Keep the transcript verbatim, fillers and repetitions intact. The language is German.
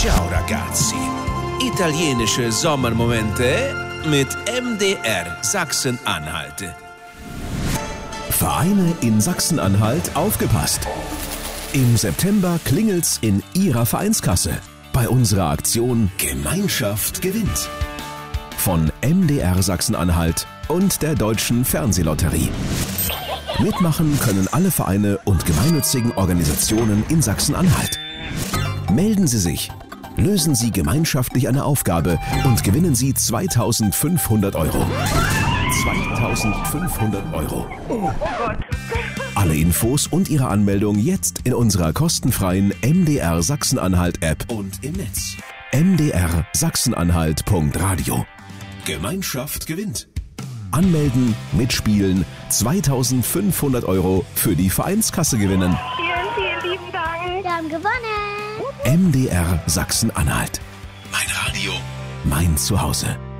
Ciao ragazzi. Italienische Sommermomente mit M D R Sachsen-Anhalt. Vereine in Sachsen-Anhalt, aufgepasst! Im September klingelt's in Ihrer Vereinskasse bei unserer Aktion Gemeinschaft gewinnt. Von M D R Sachsen-Anhalt und der Deutschen Fernsehlotterie. Mitmachen können alle Vereine und gemeinnützigen Organisationen in Sachsen-Anhalt. Melden Sie sich, lösen Sie gemeinschaftlich eine Aufgabe und gewinnen Sie zweitausendfünfhundert Euro. zweitausendfünfhundert Euro. Oh Gott. Alle Infos und Ihre Anmeldung jetzt in unserer kostenfreien M D R Sachsen-Anhalt-App und im Netz. m d r sachsenanhalt punkt radio. Gemeinschaft gewinnt. Anmelden, mitspielen, zweitausendfünfhundert Euro für die Vereinskasse gewinnen. Vielen, vielen lieben Dank. Wir haben gewonnen. M D R Sachsen-Anhalt. Mein Radio, mein Zuhause.